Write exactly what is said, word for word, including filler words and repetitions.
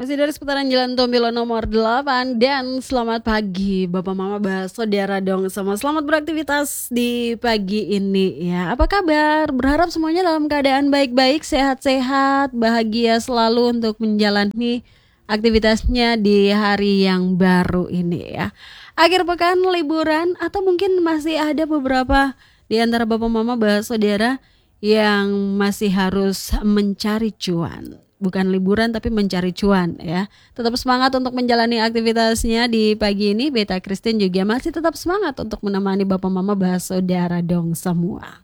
Masih dari seputaran Jalan Tombilo nomor delapan. Dan selamat pagi Bapak Mama Bah Saudara dong semua. Selamat beraktivitas di pagi ini ya. Apa kabar? Berharap semuanya dalam keadaan baik-baik, sehat-sehat, bahagia selalu untuk menjalani aktivitasnya di hari yang baru ini ya. Akhir pekan, liburan, atau mungkin masih ada beberapa di antara Bapak Mama Bah Saudara yang masih harus mencari cuan. Bukan liburan tapi mencari cuan ya. Tetap semangat untuk menjalani aktivitasnya di pagi ini. Beta Christine juga masih tetap semangat untuk menemani Bapak Mama Bah Saudara dong semua.